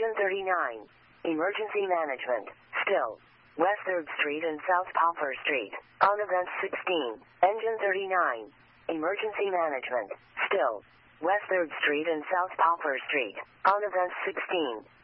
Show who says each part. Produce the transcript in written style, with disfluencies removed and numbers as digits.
Speaker 1: Engine 39. Emergency management. Still. West 3rd Street and South Poplar Street. On event 16. Engine 39. Emergency management. Still. West 3rd Street and South Poplar Street. On event 16.